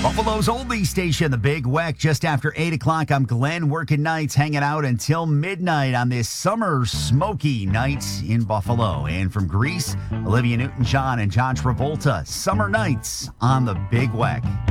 Buffalo's oldie station, the Big Weck, just after 8 o'clock. I'm Glenn, working nights, hanging out until midnight on this summer smoky night in Buffalo. And from Greece, Olivia Newton-John and John Travolta, Summer Nights on the Big Weck.